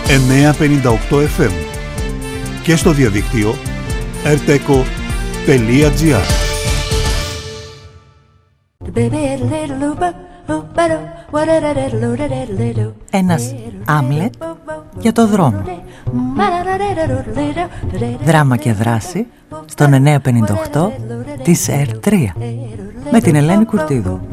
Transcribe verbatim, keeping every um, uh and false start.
εννιακόσια πενήντα οκτώ εφ εμ και στο διαδίκτυο ερτέκο τελεία τζι άρ. Ένας Άμλετ για το δρόμο. Δράμα και δράση στον εννιακόσια πενήντα οκτώ της ερ τρία με την Ελένη Κουρτίδου.